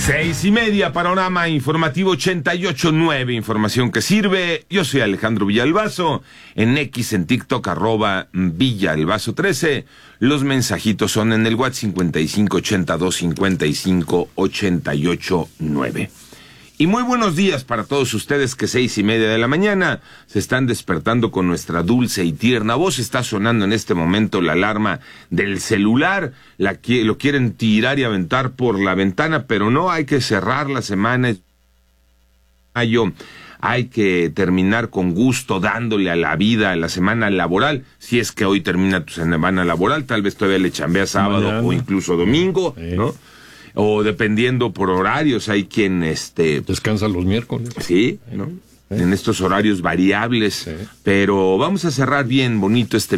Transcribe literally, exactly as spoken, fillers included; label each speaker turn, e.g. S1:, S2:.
S1: Seis y media, panorama informativo ochenta y ocho nueve, información que sirve. Yo soy Alejandro Villalbazo, en X, en TikTok, arroba Villalbazo trece. Los mensajitos son en el WhatsApp cincuenta y cinco ochenta y dos cincuenta y cinco ochenta y ocho nueve. Y muy buenos días para todos ustedes que seis y media de la mañana se están despertando con nuestra dulce y tierna voz. Está sonando en este momento la alarma del celular, la que lo quieren tirar y aventar por la ventana, pero no, hay que cerrar la semana. Mayo, hay que terminar con gusto dándole a la vida a la semana laboral. Si es que hoy termina tu semana laboral, tal vez todavía le chambeas sábado Mañana. o incluso domingo, sí. ¿no? O dependiendo por horarios, hay quien este
S2: descansa los miércoles.
S1: Sí, ¿no? Sí. En estos horarios variables, sí. Pero vamos a cerrar bien bonito este